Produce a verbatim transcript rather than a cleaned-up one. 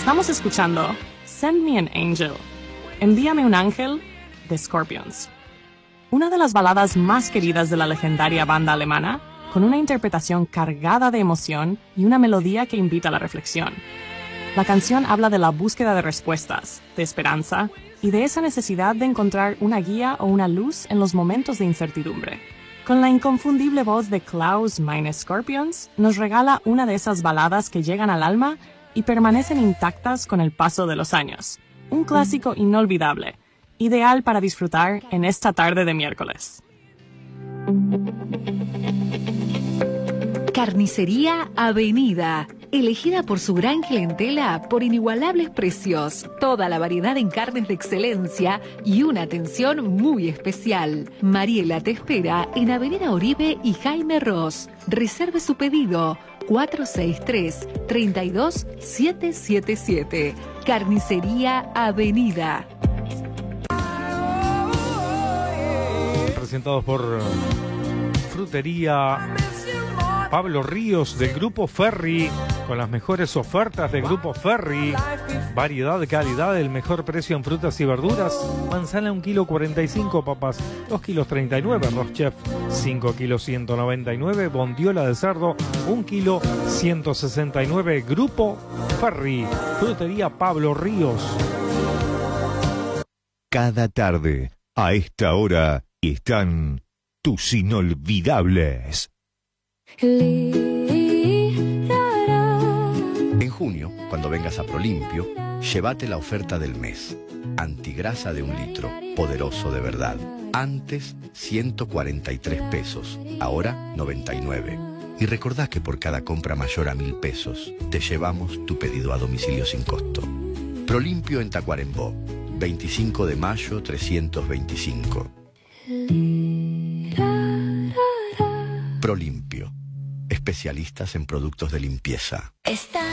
Estamos escuchando Send Me an Angel, Envíame un ángel, de Scorpions. Una de las baladas más queridas de la legendaria banda alemana, con una interpretación cargada de emoción y una melodía que invita a la reflexión. La canción habla de la búsqueda de respuestas, de esperanza y de esa necesidad de encontrar una guía o una luz en los momentos de incertidumbre. Con la inconfundible voz de Klaus Meine Scorpions, nos regala una de esas baladas que llegan al alma y permanecen intactas con el paso de los años. Un clásico inolvidable, ideal para disfrutar en esta tarde de miércoles. Carnicería Avenida, elegida por su gran clientela por inigualables precios, toda la variedad en carnes de excelencia y una atención muy especial. Mariela te espera en Avenida Oribe y Jaime Ross. Reserve su pedido cuatro seis tres, tres dos siete siete siete. Carnicería Avenida. Presentados por Frutería Pablo Ríos del Grupo Ferry, con las mejores ofertas del Grupo Ferry. Variedad, calidad, el mejor precio en frutas y verduras. Manzana un kilo cuarenta y cinco, papas dos kilos treinta y nueve, arroz chef cinco kilos ciento noventa y nueve, bondiola de cerdo un kilo ciento sesenta y nueve. Grupo Ferry, Frutería Pablo Ríos. Cada tarde, a esta hora, están tus inolvidables. En junio, cuando vengas a Prolimpio, llévate la oferta del mes. Antigrasa de un litro, poderoso de verdad. Antes, ciento cuarenta y tres pesos, ahora noventa y nueve. Y recordá que por cada compra mayor a mil pesos, te llevamos tu pedido a domicilio sin costo. Prolimpio en Tacuarembó, veinticinco de mayo trescientos veinticinco. Prolimpio, especialistas en productos de limpieza. Estás